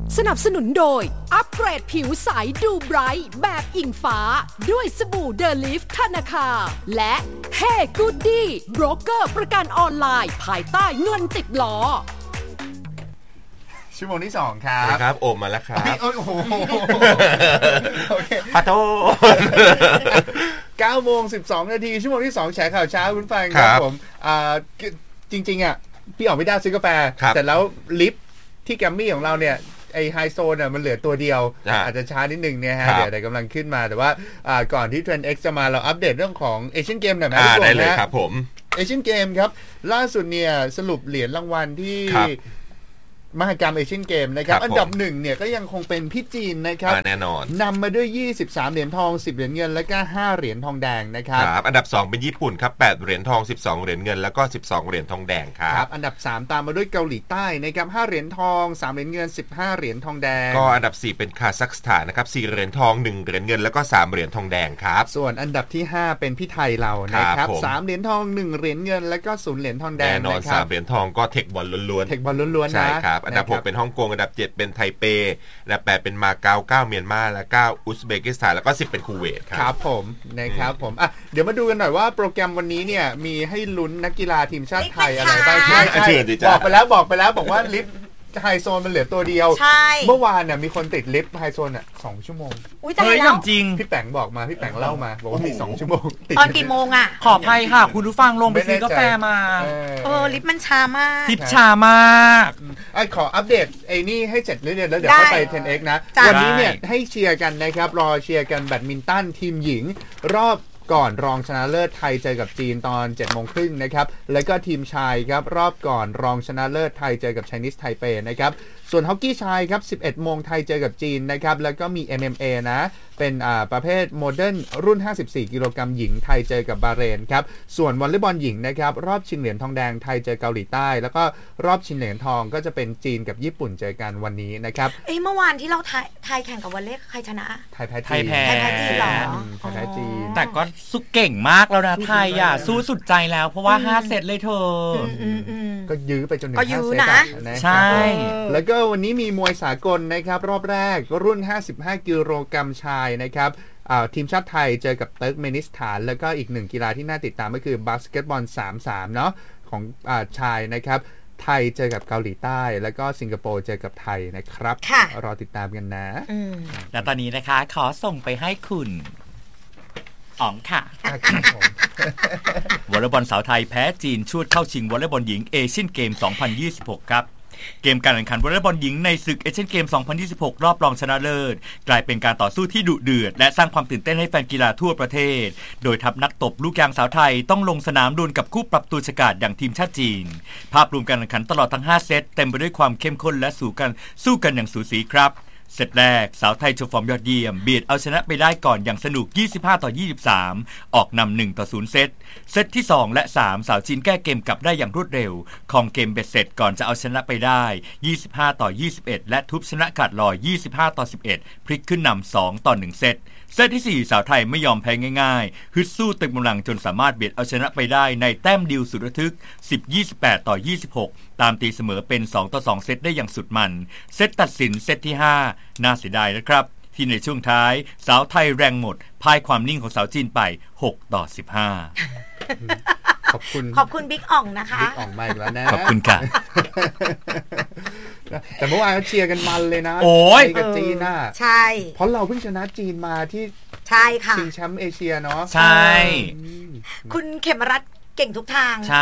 สนับสนุนโดยอัปเกรดผิวใสดูไบรท์แบบอิงฟ้าด้วยสบู่เดลิฟธนาคารและเฮ้กูดดี้โบรกเกอร์ประกันออนไลน์ภายใต้เงินติดล้อชั่วโมงที่2ครับครับโอมมาแล้วครับโอ้โหโอเคขอโทษ 9:12 นาทีชั่วโมงที่2แฉข่าวเช้าคุณฟังครับผมจริงๆอ่ะพี่ออกไม่ได้ซื้อกาแฟแต่แล้วลิฟต์ที่แกรมมี่ของเราเนี่ยไอไฮโซเนี่ยมันเหลือตัวเดียวอาจจะช้านิดนึงเนี่ยฮะเดี๋ยวกำลังขึ้นมาแต่ว่าก่อนที่ Trend X จะมาเราอัปเดตเรื่องของเอเชียนเกมหน่อยไหมได้เลยครับผมเอเชียนเกมครับล่าสุดเนี่ยสรุปเหรียญรางวัลที่มหกรรมเอเชียนเกมนะครับอันดับ1เนี่ยก็ยังคงเป็นพี่จีนนะครับแน่นอนนำมาด้วย23เหรียญทอง10เหรียญเงินแล้วก็5เหรียญทองแดงนะครับอันดับ2เป็นญี่ปุ่นครับ8เหรียญทอง12เหรียญเงินแล้วก็12เหรียญทองแดงครับอันดับ3ตามมาด้วยเกาหลีใต้นะครับ5เหรียญทอง3เหรียญเงิน15เหรียญทองแดงก็อันดับ4เป็นคาซัคสถานนะครับ4เหรียญทอง1เหรียญเงินแล้วก็3เหรียญทองแดงครับส่วนอันดับที่5เป็นพี่ไทยเรานะครับ3เหรียญทอง1เหรียญเงินแล้วก็0เหรียญทองแดงแน่นอน3เหรียญทองก็เทคบอลล้วนๆเทคบอลล้วนๆนะใช่ครับอันดับ6เป็นฮ่องกงอันดับ7เป็นไทเปอันดับ8เป็นมาเก๊า9เมียนมาและ9อุซเบกิสถานแล้วก็10เป็นคูเวตครับผมนะครับผมเดี๋ยวมาดูกันหน่อยว่าโปรแกรมวันนี้เนี่ยมีให้ลุ้นนักกีฬาทีมชาติไทยอะไรบ้างบอกไปแล้วบอกว่าลิฟต์ไฮโซนมันเหลือตัวเดียวเมื่อวานเนี่ยมีคนติดลิฟต์ไฮโซน2 ชั่วโมงเฮ้ยจริงพี่แป๋งบอกมาพี่แป๋งเล่ามาบอกว่ามี2 ชั่วโมงตอนกี่โมงอ่ะขออภัยค่ะคุณผู้ฟังลงไปซื้อกาแฟมาลิฟต์มันช้ามากลิฟต์ช้ามากขออัปเดตไอ้นี่ให้เสร็จเรื่อยๆแล้วเดี๋ยวค่อยไป 10X นะวันนี้เนี่ยให้เชียร์กันนะครับรอเชียร์กันแบดมินตันทีมหญิงรอบก่อนรองชนะเลิศไทยเจอกับจีนตอน 7:30 นนะครับแล้วก็ทีมชายครับรอบก่อนรองชนะเลิศไทยเจอกับไชนีสไทเปนะครับส่วนฮอกกี้ชายครับ 11 โมงไทยเจอกับจีนนะครับแล้วก็มี MMA นะเป็นประเภทโมเดิร์นรุ่น54กิโลกรัมหญิงไทยเจอกับบาเรนครับส่วนวอลเลย์บอลหญิงนะครับรอบชิงเหรียญทองแดงไทยเจอเกาหลีใต้แล้วก็รอบชิงเหรียญทองก็จะเป็นจีนกับญี่ปุ่นเจอกันวันนี้นะครับเมื่อวานที่เราไทยแข่งกับวอลเลย์ใครชนะไทยแพ้จีนเหรอไทยแพ้จีนแต่ก็สุดเก่งมากแล้วนะไทยสู้สุดใจแล้วเพราะว่า5เซตเลยเธอก็ยื้อไปจนถึง5เซตนะใช่แล้วก็วันนี้มีมวยสากลนะครับรอบแรกรุ่น55กิโลกรัมชายนะครับทีมชาติไทยเจอกับเติร์กเมนิสถานแล้วก็อีก1กีฬาที่น่าติดตามก็คือบาสเกตบอล 3-3 เนาะของชายนะครับไทยเจอกับเกาหลีใต้แล้วก็สิงคโปร์เจอกับไทยนะครับรอติดตามกันนะและตอนนี้นะคะขอส่งไปให้คุณอ๋องค่ะวอลเลย์บอลสาวไทยแพ้จีนชวดเข้าชิงวอลเลย์บอลหญิงเอเชียนเกม 2026 ครับเกมการแข่งขันวอลเลย์บอลหญิงในศึกเอเชียนเกม 2026 รอบรองชนะเลิศกลายเป็นการต่อสู้ที่ดุเดือดและสร้างความตื่นเต้นให้แฟนกีฬาทั่วประเทศโดยทัพนักตบลูกยางสาวไทยต้องลงสนามดวลกับคู่ปรับตัวฉกาจอย่างทีมชาติจีนภาพรวมการแข่งขันตลอดทั้ง5เซตเต็มไปด้วยความเข้มข้นและสู้กันอย่างสูสีครับเซตแรกสาวไทยโชว์ฟอร์มยอดเยี่ยมเบียดเอาชนะไปได้ก่อนอย่างสนุก25-23ออกนำ1-0เซตที่2และ3สาวจีนแก้เกมกลับได้อย่างรวดเร็วครองเกมเบ็ดเสร็จก่อนจะเอาชนะไปได้25-21และทุบชนะขาดลอย25-11พลิกขึ้นนำ2-1เซตที่4สาวไทยไม่ยอมแพ้ง่ายๆฮึดสู้เต็มกำลังจนสามารถเบียดเอาชนะไปได้ในแต้มดิวสุดระทึก10-28-26ตามตีเสมอเป็น2-2เซตได้อย่างสุดมันเซตตัดสินเซตที่5น่าเสียดายนะครับที่ในช่วงท้ายสาวไทยแรงหมดพ่ายความนิ่งของสาวจีนไป6-15 ขอบคุณบิ๊กอ่องนะคะบิ๊กอ่องมาอีกแล้วนะขอบคุณค่ะแต่เมื่อวานเชียร์กันมันเลยนะกับจีนน่ะใช่เพราะเราเพิ่งชนะจีนมาที่ใช่ค่ะชิงแชมป์เอเชียเนาะใช่คุณเขมรัตน์เก่งทุกทางใช่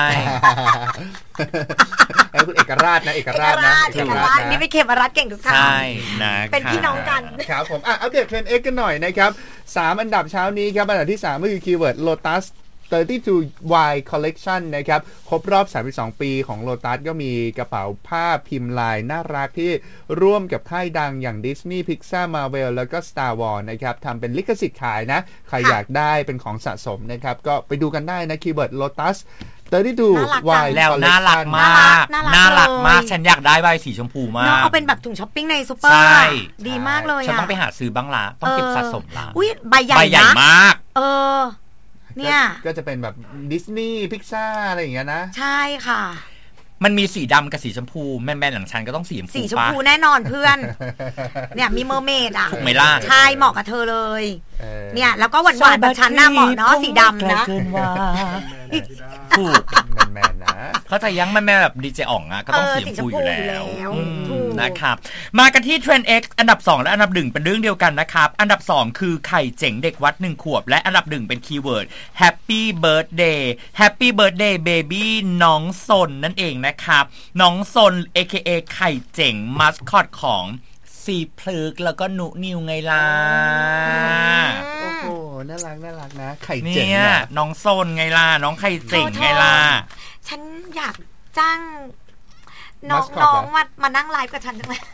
คุณเอกราชนะเอกราชนี่เป็นเขมรัตน์เก่งทุกทางใช่นะเป็นพี่น้องกันครับผมอัปเดต Trend X กันหน่อยนะครับ3อันดับเช้านี้ครับอันดับที่3ก็คือคีย์เวิร์ด Lotus 32Y Collection นะครับครบรอบ32ปีของ Lotus ก็มีกระเป๋าผ้าพิมพ์ลายน่ารักที่ร่วมกับค่ายดังอย่าง Disney Pixar Marvel แล้วก็ Star Wars นะครับทำเป็นลิขสิทธิ์ขายนะใครอยากได้เป็นของสะสมนะครับก็ไปดูกันได้นะคีย์เวิร์ด Lotus 32Y แล้วน่ารักมากน่ารักมากฉันอยากได้ใบสีชมพูมากเอาเป็นแบบถุงช้อปปิ้งในซุปเปอร์ดีมากเลยฉันต้องไปหาซื้อบ้างละต้องเก็บสะสมละอุ๊ยใบใหญ่มากเนี่ยก็จะเป็นแบบดิสนีย์พิกซ่าอะไรอย่างเงี้ยนะใช่ค่ะมันมีสีดำกับสีชมพูแม่ๆหลังฉันก็ต้องสีชมพูสีชมพูแน่นอนเพื่อน เนี่ยมีเมอร์เมดอ่ะถูกไหมล่ะใช่เหมาะกับเธอเลยเนี่ยแล้วก็หวานๆแบบฉันหน้าเหมาะเนาะสีดำนะถูกแมนนะเขาจะยั้งแม่แบบดีเจอ่องอ่ะก็ต้องสีชมพูอยู่แล้วนะครับมากันที่ Trend X อันดับ2และอันดับ1เป็นเรื่องเดียวกันนะครับอันดับ2คือไข่เจ๋งเด็กวัด1ขวบและอันดับ1เป็นคีย์เวิร์ด Happy Birthday Happy Birthday Baby น้องซนนั่นเองนะครับน้องซน AKA ไข่เจ๋งมัสคอตของซีพลึกแล้วก็หนูนิวไงล่ะโอ้โหน่ารักนะไข่เจ๋งเนี่ยน้องซนไงล่ะน้องไข่เจ๋งไงล่ะฉันอยากจ้างน้องมานั่งไลฟ์กับฉันจังเลย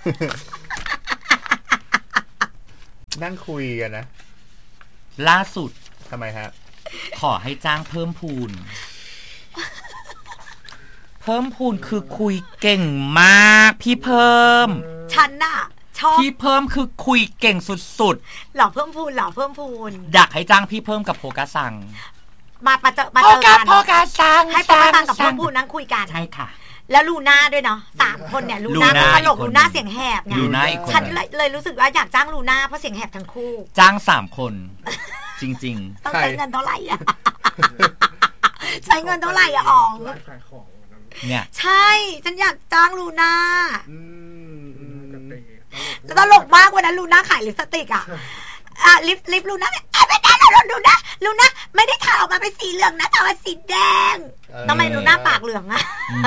นั่งคุยกันนะล่าสุดทำไมฮะขอให้จ้างเพิ่มพูนคือคุยเก่งมากพี่เพิ่มฉันน่ะชอบพี่เพิ่มคือคุยเก่งสุดๆหล่อเพิ่มพูนอยากให้จ้างพี่เพิ่มกับโพกาซังมาเจอกันโพกาซังให้โพกาซังกับเพิ่มพูนนั่งคุยกันใช่ค่ะแล้วลูน่าด้วยเนาะ3คนเนี่ยลูน่าตลกลูน่าเสียงแหบไงฉันเลยรู้สึกว่าอยากจ้างลูน่าเพราะเสียงแหบทั้งคู่จ้าง3คนจริงๆต้องใช้เงินเท่าไหร่อ่ะใช้เงินเท่าไหร่อ่ะอ๋องเนี่ยใช่ฉันอยากจ้างลูน่าแล้วตลกมากวันนั้นลูน่าขายลิปสติกอ่ะลิปลูน่าเนี่ยไม่ได้แล้วลูน่าไม่ได้ทาออกมาเป็นสีเหลืองนะแต่ว่าสีแดงทำไมลูน่าปากเหลืองอ่ะ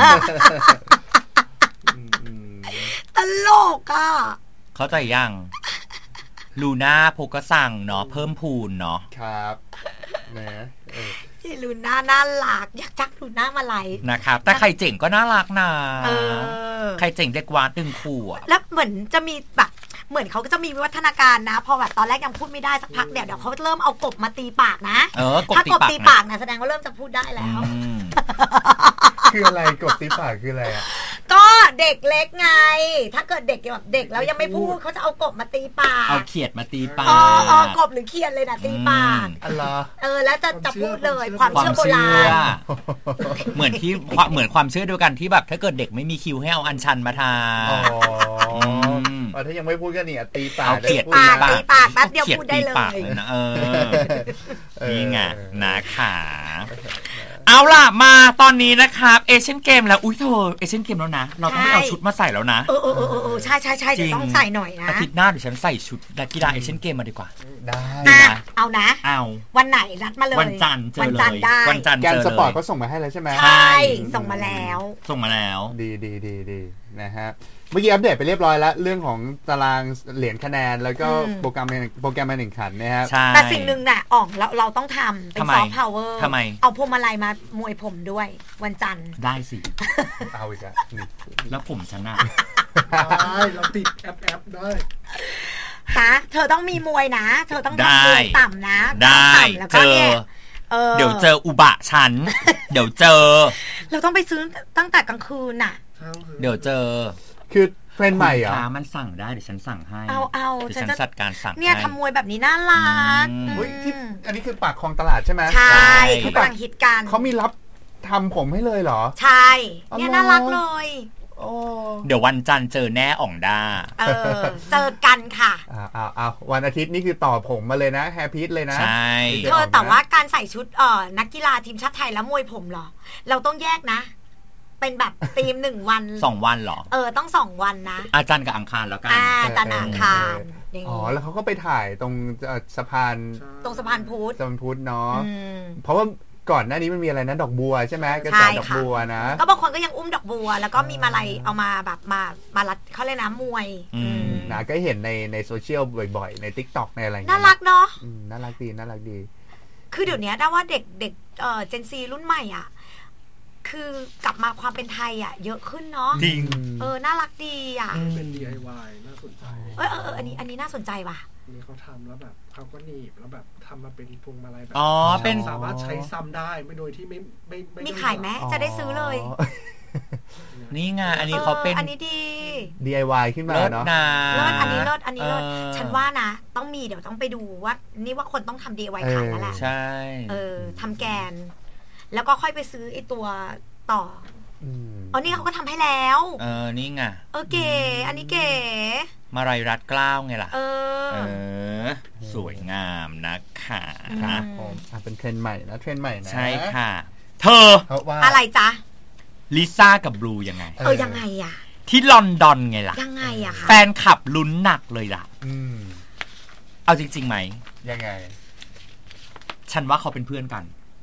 ตลกอ่ะเข้าใจยังลูน่าโพกซังเนาะเพิ่มพูนเนาะครับนะลูน่าน่ารักอยากจักลูน่ามาไลฟ์นะครับแต่ไข่เจ๋งก็น่ารักนะไข่เจ๋งเด็กวาด1ขวบแล้วเหมือนจะมีแบบเหมือนเขาก็จะมีวิวัฒนาการนะพอแบบตอนแรกยังพูดไม่ได้สักพักเดี๋ยวเขาเริ่มเอากบมาตีปากนะถ้ากบตีปากนะแสดงว่าเริ่มจะพูดได้แล้วคืออะไรกบตีปากคืออะไรอ่ะก็เด็กเล็กไงถ้าเกิดเด็กแบบเด็กแล้วยังไม่พูดเขาจะเอากบมาตีปากเอาเขียดมาตีปากกบหรือเขียดเลยนะตีปากแล้วจะพูดเลยความเชื่อโบราณเหมือนความเชื่อเดียวกันที่แบบถ้าเกิดเด็กไม่มีคิวให้เอาอัญชันมาทาถ้ายังไม่พูดก็เนี่ยตีปากเอาเขียดตีปากแป๊บเดียวพูดได้เลยนะนี่ไงนะขาเอาล่ะมาตอนนี้นะครับเอเชียนเกมแล้วอุ้ยเธอเอเชียนเกมแล้วนะเราต้องไปเอาชุดมาใส่แล้วนะใช่เดี๋ยวต้องใส่หน่อยนะอาทิตย์หน้าเดี๋ยวฉันใส่ชุดนักกีฬาเอเชียนเกมมาดีกว่าได้นะเอานะเอาวันไหนนัดมาเลยวันจันทร์เจอเลยวันจันทร์เจอเลยแกนสปอร์ตเขาส่งมาให้แล้วใช่ไหมใช่ส่งมาแล้วดีนะฮะเมื่อกี้อัปเดตไปเรียบร้อยแล้วเรื่องของตารางเหรียญคะแนนแล้วก็โปรแกรมการแข่งขันนะฮะแต่สิ่งหนึ่งน่ะอ๋องเราต้องทำเป็นซอฟต์พาวเวอร์เอาพวงมาลัยมามวยผมด้วยวันจันทร์ได้สิเอาอีกแล้วแล้วผมฉันน่ะเราติดแอปได้นะเธอต้องมีมวยนะเธอต้องทำมวยต่ำนะได้เจอเดี๋ยวเจออุบะฉันเดี๋ยวเจอเราต้องไปซื้อตั้งแต่กลางคืนน่ะเดี๋ยวเจอคือเทรนด์ใหม่เหรอมันสั่งได้เดี๋ยวฉันสั่งให้เอาฉันจัดการสั่งเนี่ยทำมวยแบบนี้น่ารักอันนี้คือปากคลองตลาดใช่ไหมใช่เขากำลังฮิตกันเขามีรับทำผมให้เลยเหรอใช่เนี่ยน่ารักเลยเดี๋ยววันจันทร์เจอแน่อ่องด้าเจอกันค่ะเอาวันอาทิตย์นี่คือต่อผมมาเลยนะแฮร์พีทเลยนะใช่เธอแต่ว่าการใส่ชุดนักกีฬาทีมชาติไทยแล้วมวยผมเหรอเราต้องแยกนะเป็นแบบธีม1วัน 2วันเหรอต้อง2วันนะอาจารย์กับอังคารแล้วกันอาจารย์อังคารแล้วเขาก็ไปถ่ายตรงสะพานสะพานพุทธเนาะเพราะว่าก่อนหน้านี้มันมีอะไรนะดอกบัวใช่ไหมกระแสดอกบัวนะก็บางคนก็ยังอุ้มดอกบัวแล้วก็มีมาลัยเอามาแบบมารัดเขาเรียกนะมวยนะก็เห็นในโซเชียลบ่อยๆใน TikTok ในอะไรน่ารักเนาะน่ารักดีคือเดี๋ยวนี้ได้ว่าเด็กเจนซีรุ่นใหม่อ่ะคือกลับมาความเป็นไทยอ่ะเยอะขึ้นเนาะจริงน่ารักดีอ่ะเป็น DIY น่าสนใจอันนี้น่าสนใจว่ะนี่เขาทำแล้วแบบเขาก็หนีบแล้วแบบทำมาเป็นพวงมาลัยแบบเป็นสามารถใช้ซ้ำได้ไม่โดยที่ไม่มีขายไหมจะได้ซื้อเลยนี่ไงอันนี้เขาเป็นอันนี้ดี DIY ขึ้นมาเนาะอันนี้เลิศฉันว่านะต้องมีเดี๋ยวต้องไปดูว่านี่ว่าคนต้องทำ DIY ขายแล้วแหละใช่ทำแกนแล้วก็ค่อยไปซื้อไอ้ตัวต่ออ๋อนี่เขาก็ทำให้แล้วนี่ไงเก๋อันนี้เก๋มาลัยรัดเกล้าไงล่ะสวยงามนะคะเป็นเทรนด์ใหม่นะเทรนด์ใหม่นะใช่ค่ะเธออะไรจ๊ะลิซ่ากับบลูยังไงยังไงอะที่ลอนดอนไงล่ะยังไงอะคะแฟนคลับลุ้นหนักเลยล่ะเอาจริงๆไหมยังไงฉันว่าเขาเป็นเพื่อนกัน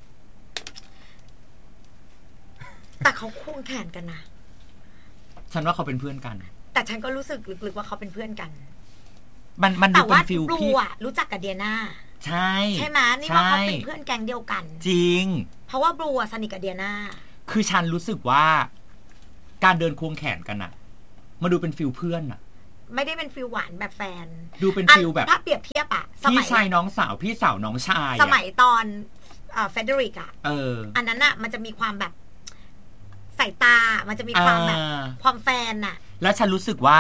แต่เขาควงแขนกันนะฉันว่าเขาเป็นเพื่อนกันแต่ฉันก็รู้สึกลึกๆว่าเขาเป็นเพื่อนกันมันดูเป็นฟิลพี่อะรู้จักกับเดียนาใช่ไหมนี่ว่าเขาเป็นเพื่อนแก๊งเดียวกันจริงเพราะว่าบลูอะสนิทกับเดียนาคือฉันรู้สึกว่าการเดินควงแขนกันอะมาดูเป็นฟิลเพื่อนอะไม่ได้เป็นฟิลหวานแบบแฟนดูเป็นฟิลแบบถ้าเปรียบเทียบอะพี่ชายน้องสาวพี่สาวน้องชายสมัยตอนเฟเดริกอะอันนั้นอะมันจะมีความแบบสายตามันจะมีความแบบความแฟนน่ะแล้วฉันรู้สึกว่า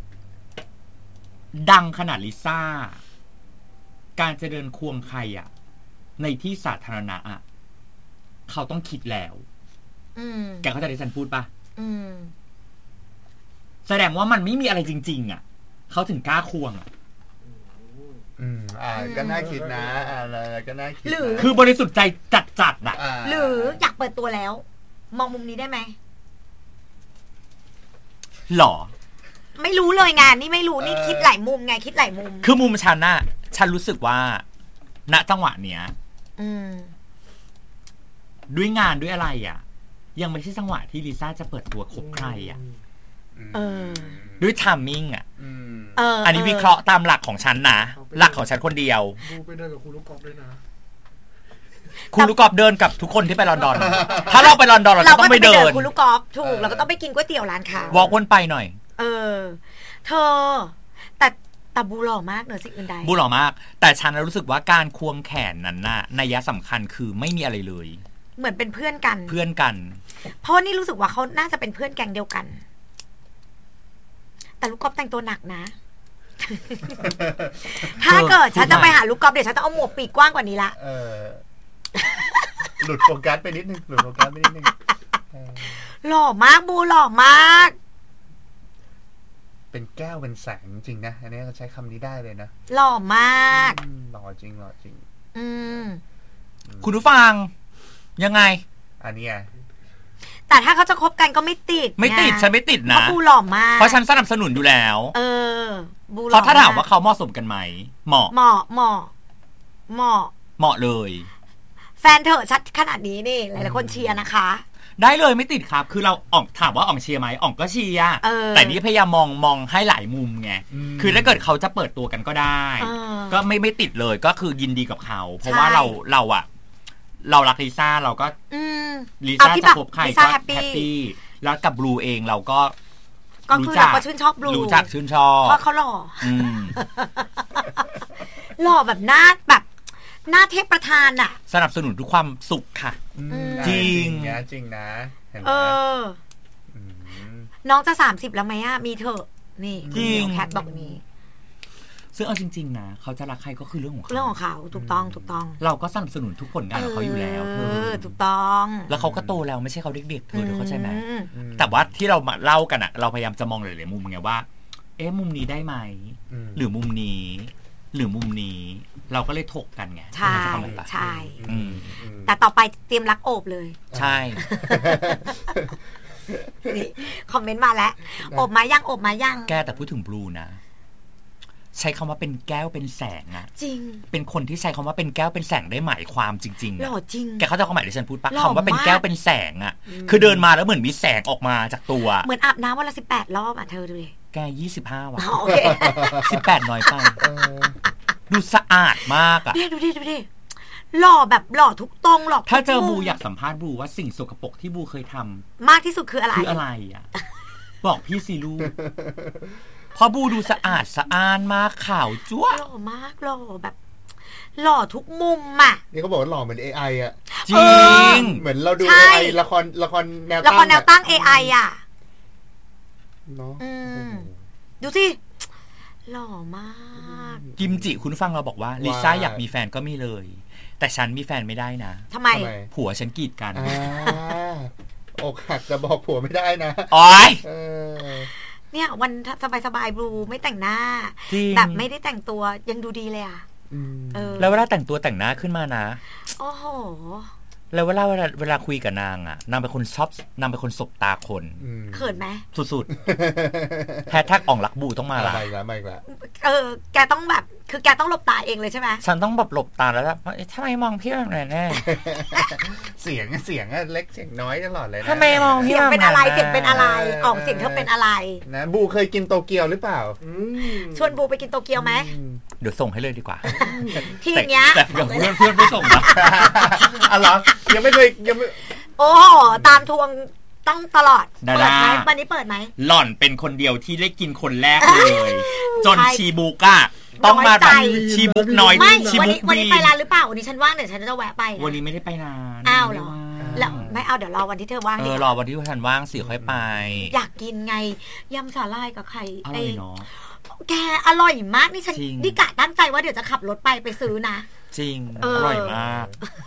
ดังขนาดลิซ่าการจะเดินควงใครอ่ะในที่สาธารณะอ่ะเขาต้องคิดแล้วแกเข้าใจที่ฉันพูดปะแสดงว่ามันไม่มีอะไรจริงๆอ่ะเขาถึงกล้าควงอ่ะก็น่าคิดนะอะไรก็น่าคิดคือบริสุทธิ์ใจจัดๆอ่ะหรืออยากเปิดตัวแล้วมองมุมนี้ได้ไหมหรอไม่รู้เลยงานนี่ไม่รู้นี่คิดหลายมุมไงคิดหลายมุมคือมุมฉันน่ะฉันรู้สึกว่าณจังหวะเนี้ยด้วยงานด้วยอะไรอ่ะยังไม่ใช่จังหวะที่ลิซ่าจะเปิดตัวคบใครอ่ะด้วยทัมมิ่งอ่ะอันนี้วิเคราะห์ตามหลักของฉันนะหลักของฉันคนเดียวดูไปเดินกับคุณลูกกอล์ฟด้วยนะคุณลูกกอล์ฟเดินกับทุกคนที่ไปลอนดอนถ้าเราไปลอนดอนเราต้องไปเดินคุณลูกกอล์ฟถูกเราก็ต้องไปกินก๋วยเตี๋ยวร้านค้าวอล์กวนไปหน่อยเธอแต่บูหล่อมากเหนือสิ่งอื่นใดบูหล่อมากแต่ฉันรู้สึกว่าการควงแขนนั้นน่ะนัยสำคัญคือไม่มีอะไรเลยเหมือนเป็นเพื่อนกันเพราะนี่รู้สึกว่าเขาน่าจะเป็นเพื่อนแก๊งเดียวกันแต่ลูกกอล์ฟแต่งตัวหนักนะถ้าเกิดฉันจะไปหาลูกกอล์ฟเดี๋ยวฉันต้องเอาหมวกปีกกว้างกว่านี้ละหลุดโฟกัสไปนิดนึงหล่อมากบูหล่อมากเป็นแก้วเป็นแสงจริงนะอันนี้เราใช้คำนี้ได้เลยนะหล่อมากหล่อจริงคุณผู้ฟังยังไงอันนี้แต่ถ้าเขาจะคบกันก็ไม่ติดฉันไม่ติดนะเพราะบูหล่อมากเพราะฉันสนับสนุนอยู่แล้วบูหล่อเพราะถ้าถามว่าเขาเหมาะสมกันไหมเหมาะเลยแฟนเธอชัดขนาดนี้นี่หลายๆคนเชียร์นะคะได้เลยไม่ติดครับคือเราถามว่าเชียร์ไหมก็เชียร์แต่นี่พยายามมองให้หลายมุมไงคือถ้าเกิดเขาจะเปิดตัวกันก็ได้ก็ไม่ติดเลยก็คือยินดีกับเขาเพราะว่าเรารักลิซ่าเราก็ลิซ่าจะคบใครก็แฮปปี้แล้วกับบลูเองเราก็คือเราก็ชื่นชอบบลูรู้จักชื่นชอบเพราะเขาหล่อหล่อแบบหน้าเทพประธานอ่ะสนับสนุนทุกความสุขค่ะจริงนะน้องจะ30แล้วไหมอ่ะมีเถอะนี่แคทบอกนี้ซึ่งเอาจริงๆนะเขาจะรักใครก็คือเรื่องของเขาถูกต้องเราก็สนับสนุนทุกผลงานของเขาอยู่แล้วถูกต้องแล้วเขาก็โตแล้วไม่ใช่เขาเด็กๆเธอเข้าใจไหมแต่ว่าที่เรามาเล่ากันอ่ะเราพยายามจะมองหลายๆมุมไงว่ามุมนี้ได้ไหมหรือมุมนี้เราก็เลยถกกันไงใช่แต่ต่อไปเตรียมรักโอบเลยใช่นี่คอมเมนต์มาแล้วโอบมายังแกแต่พูดถึงบลูนะใช้คำว่าเป็นแก้วเป็นแสงอะจริงเป็นคนที่ใช้คำว่าเป็นแก้วเป็นแสงได้หมายความจริงๆหล่อจริงแกเข้าใจความหมายที่ฉันพูดปะคำว่าเป็นแก้วเป็นแสงอะคือเดินมาแล้วเหมือนมีแสงออกมาจากตัวเหมือนอาบน้ำวันละ18 รอบอ่ะเธอดูดิแก25ว่ะ18น้อยไปดูสะอาดมากอะดูดิหล่อแบบหล่อทุกตรงหล่อถ้าเจอบูอยากสัมภาษณ์บูว่าสิ่งสกปรกที่บูเคยทำมากที่สุดคืออะไรอะบอกพี่สิลูกพอบูดูสะอาดสะอ้านมากขาวจั๊วหล่อมากหล่อแบบหล่อทุกมุมอ่ะนี่เขาบอกว่าหล่อเหมือน AI อ่ะจริงเหมือนเราดู AI ละครแนวตั้ง AI อ่ะเนาะดูสิหล่อมากกิมจิคุณฟังเราบอกว่าลิซ่าอยากมีแฟนก็มีเลยแต่ฉันมีแฟนไม่ได้นะทำไมผัวฉันกีดกันอกหักจะบอกผัวไม่ได้นะโอ๊ยเนี่ยวันสบายๆบลูไม่แต่งหน้าแบบไม่ได้แต่งตัวยังดูดีเลยอ่ะแล้วเวลาแต่งตัวแต่งหน้าขึ้นมานะโอ้โหแล้วเวลาคุยกับนางอ่ะนางเป็นคนชอบนางเป็นคนสบตาคนเขินไหมสุดๆแฮชแท็กอ่องรักบูต้องมาละไม่ละแกต้องแบบคือแกต้องหลบตาเองเลยใช่ไหมฉันต้องแบบหลบตาแล้วแบบทำไมมองพี่แบบนั้นแน่เสียงเล็กเสียงน้อยตลอดเลยนะทำไมมองพี่แบบนั้นเสียงเป็นอะไรเสียงเป็นอะไรอ่องเสียงเธอเป็นอะไรนะบูเคยกินโตเกียวหรือเปล่าชวนบูไปกินโตเกียวไหมเดี๋ยวส่งให้เลยดีกว่าทีเนี้ยแต่กับเพื่อนไม่ส่งนะอะไรยังไม่เคยยังไม่โอ้ตามทวงต้องตลอดเปิดไหมวันนี้เปิดไหมหล่อนเป็นคนเดียวที่ได้กินคนแรกเลยจนชีบุกอะต้องมาแบบชีบุกน้อยชีบุกวันนี้ไปร้านหรือเปล่าวันนี้ฉันว่างเดี๋ยวฉันจะแวะไปวันนี้ไม่ได้ไปนานอ้าวเหรอแล้วไม่เอาเดี๋ยวรอวันที่เธอว่างรอวันที่ฉันว่างสิค่อยไปอยากกินไงยำสาหร่ายกับไข่อร่อยเนาะแกอร่อยมากนี่ฉันดิกะตั้งใจว่าเดี๋ยวจะขับรถไปซื้อนะจริงอร่อยมาก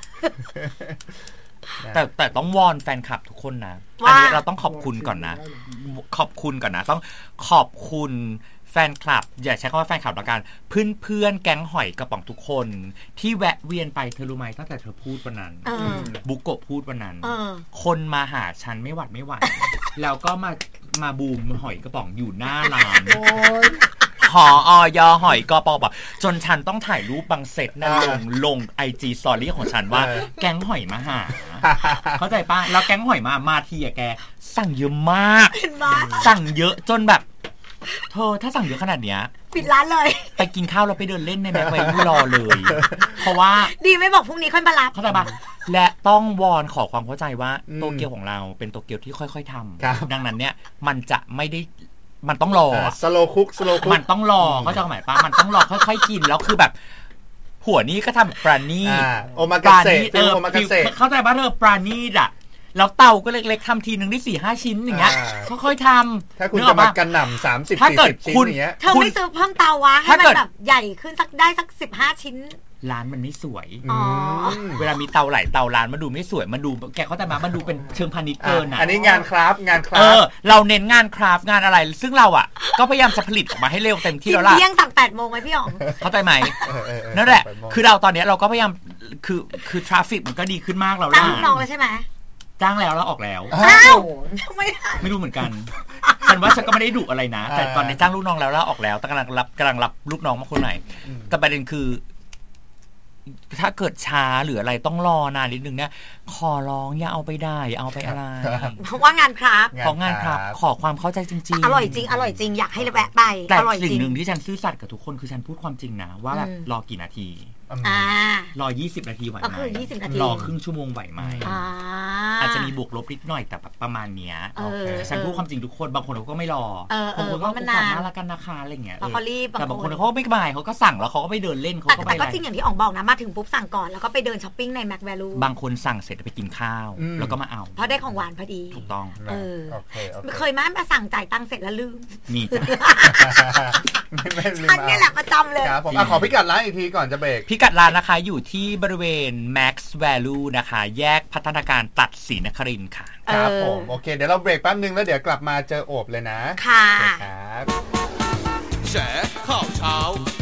แต่ต้องวอนแฟนคลับทุกคนนะอันนี้เราต้องขอบคุณก่อนนะต้องขอบคุณแฟนคลับอย่าใช้คำว่าแฟนคลับละกันเพื่อนแก๊งหอยกระป๋องทุกคนที่แวะเวียนไปเธอรู้ไหมตั้งแต่เธอพูดวันนั้นบุกโกะพูดวันนั้นคนมาหาฉันไม่หวัดไม่ไหวแล้วก็มาบูมหอยกระป๋องอยู่หน้าร้านหอยหอยกระป๋องจนฉันต้องถ่ายรูปบางเซตนั่นลง IG Story ของฉันว่าแก๊งหอยมาหาเข้าใจป่ะแล้วแก๊งหอยมาทีอะแกสั่งเยอะมากสั่งเยอะจนแบบเธอถ้าสั่งเยอะขนาดเนี้ยปิดร้านเลยไปกินข้าวเราไปเดินเล่นในแม็กไวท์รอเลยเพราะว่าดีไม่บอกพรุ่งนี้ค่อยมารับเข้าใจป่ะและต้องวอนขอความเข้าใจว่าโตเกียวของเราเป็นโตเกียวที่ค่อยๆทำดังนั้นเนี่ยมันจะไม่ได้มันต้องรอสโลคุกมันต้องรอเข้าใจหมายป่ะมันต้องรอค่อยๆกินแล้วคือแบบหัวนี้ก็ทำปราณีโอมากาเสะโอมากาเสะเข้าใจป่ะเธอปราณีอ่ะแล้วเตาก็เล็กๆทำทีนึงได้ 4-5 ชิ้นอย่างเงี้ยค่อยๆทำถ้าคุณจะมากันหน่ำ30-40 ชิ้นอย่างเงี้ยเธอไม่ซื้อเพิ่มเตาวะให้มันแบบใหญ่ขึ้นสักได้สัก15 ชิ้นร้านมันไม่สวยเวลามีเตาหลายเตาร้านมันดูไม่สวยมันดูแกเขาแต่มันดูเป็นเชิงพาณิชย์เกินอันนี้งานคราฟเราเน้นงานคราฟงานอะไรซึ่งเราอ่ะก็พยายามจะผลิตออกมาให้เร็วเต็มที่แล้วล่ะเที่ยงสั่ง 8 โมงไหมพี่อ๋องเข้าใจไหมนั่นแหละคือเราตอนนี้เราก็พยายามคือทราฟฟิกมันก็ดีขึ้นมากแล้วล่ะจ้างน้องแล้วใช่ไหมจ้างแล้วออกแล้วอ้าวไม่รู้เหมือนกันฉันว่าฉันก็ไม่ได้ดุอะไรนะแต่ตอนนี้จ้างลูกน้องแล้วออกแล้วกำลังรับลูกน้องมาคนไหนแต่ประเด็นคือถ้าเกิดช้าหรืออะไรต้องรอนานนิดนึงเนี่ยขอร้องอย่าเอาไปได้เอาไปอะไรเพราะว่างานครับของงานครับขอความเข้าใจจริงๆอร่อยจริงอยากให้แวะไปแต่สิ่งหนึ่งที่ฉันซื่อสัตย์กับทุกคนคือฉันพูดความจริงนะว่าแบบรอกี่นาทีรอ20 นาทีไหวไหมก็คือ20 นาทีรอครึ่งชั่วโมงไหวไหมอาจจะมีบวกลบนิดหน่อยแต่ประมาณเนี้ยฉันพูดความจริงทุกคนบางคนเขาก็ไม่รอบางคนก็สั่งน่ารักกันนะคะอะไรเงี้ยเขารีบแต่บางคนเขาไม่บ่ายเขาก็สั่งแล้วเขาก็ไปเดินเล่นเขาก็ไปแต่ก็จริงอย่างที่อ๋องบอกนะมาถึงปุ๊บสั่งก่อนแล้วก็ไปเดินช้อปปิ้งในแม็กแวลูบางคนสั่งเสร็จไปกินข้าวแล้วก็มาเอาเพราะได้ของหวานพอดีถูกต้องเคยมาสั่งจ่ายตังค์เสร็จแล้วลืมมีจ้ะอันนี้แหละประจำเลยผมขอพิกัดร้านอีกทีก่อนจะเบรกพิกัดร้านนะคะอยู่ที่บริเวณ Max Value นะคะแยกพัฒนาการตัดศรีนครินทร์ค่ะครับผมโอเคเดี๋ยวเราเบรกแป๊บนึงแล้วเดี๋ยวกลับมาเจอโอบเลยนะค่ะครับแฉข่าวเช้า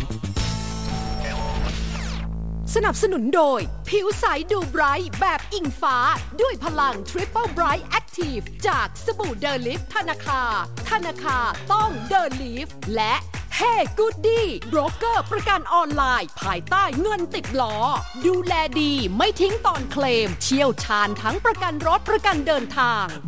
สนับสนุนโดยผิวใสดูไบรท์แบบอิงฟ้าด้วยพลัง Triple Bright Active จากสบู่เดอลิฟธนาคารต้องเดอลิฟและHey Goody โบรกเกอร์ประกันออนไลน์ภายใต้เงินติดล้อดูแลดีไม่ทิ้งตอนเคลมเชี่ยวชาญทั้งประกันรถประกันเดินทาง